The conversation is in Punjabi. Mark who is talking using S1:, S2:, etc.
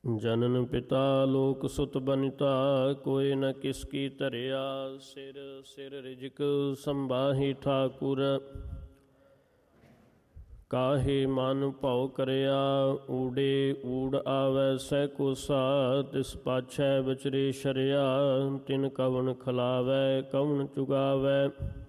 S1: ਜਨਨ ਪਿਤਾ ਲੋਕ ਸੁਤ ਬਨਿਤਾ, ਕੋਇ ਨ ਕਿਸ ਕੀ ਧਰਿਆ। ਸਿਰ ਸਿਰ ਰਿਜਕ ਸੰਬਾਹੀ ਠਾਕੁਰ, ਕਾਹੇ ਮਨ ਭਉ ਕਰਿਆ। ਊੜੇ ਊੜ ਆਵੈ ਸਹਿ ਕੋਸਾ, ਤਿਸ ਪਾਛੈ ਵਿਚਰੇ ਸ਼ਰਿਆ। ਤਿਨ ਕਵਣ ਖਲਾਵੈ ਕਵਣ ਚੁਗਾਵੈ,